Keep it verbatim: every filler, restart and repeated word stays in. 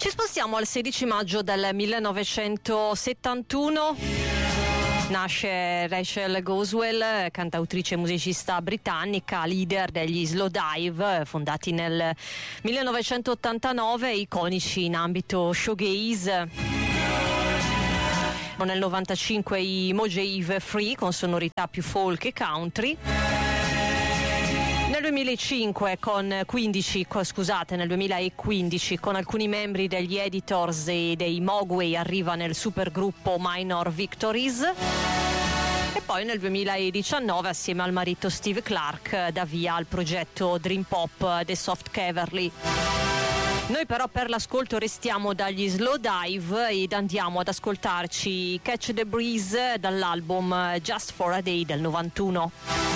Ci spostiamo al sedici maggio del millenovecentosettantuno. Nasce Rachel Goswell, cantautrice e musicista britannica, leader degli Slowdive, fondati nel millenovecentottantanove, iconici in ambito shoegaze. Nel novantacinque i Mojave Free, con sonorità più folk e country. Nel duemilacinque con quindici, scusate, nel duemilaquindici con alcuni membri degli Editors e dei Mogwai arriva nel supergruppo Minor Victories. E poi nel duemiladiciannove assieme al marito Steve Clark dà via al progetto Dream Pop The Soft Cavalry. Noi però per l'ascolto restiamo dagli Slowdive ed andiamo ad ascoltarci Catch the Breeze dall'album Just for a Day del novantuno.